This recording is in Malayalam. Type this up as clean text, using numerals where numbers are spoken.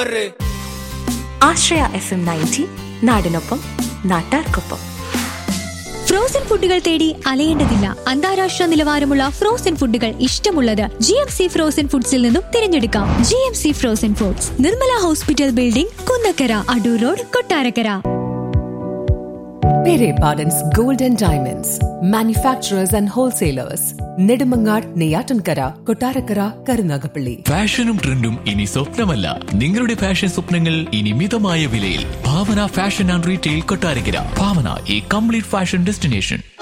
ആശ്രയ FM 90 നാടിനൊപ്പം നാട്ടാർക്കൊപ്പം. ഫ്രോസൺ ഫുഡുകൾ തേടി അലയേണ്ടതില്ല. അന്താരാഷ്ട്ര നിലവാരമുള്ള ഫ്രോസൺ ഫുഡുകൾ ഇഷ്ടമുള്ളത് GMC ഫ്രോസൺ ഫുഡ്സിൽ നിന്നും തിരഞ്ഞെടുക്കാം. GMC frozen foods, Nirmala hospital building, Kunnakkara, Adoor road, Kottarakkara. Pere Pardon's Gold and Diamonds, manufacturers and wholesalers. Nedumangad, Neyyattinkara, Kottarakkara, Karunagappally. ഫാഷനും ട്രെൻഡും ഇനി സ്വപ്നമല്ല, നിങ്ങളുടെ ഫാഷൻ സ്വപ്നങ്ങൾ ഇനി മിതമായ വിലയിൽ. ഭാവന fashion and retail, Kottarakkara. Bhavana, A complete fashion destination.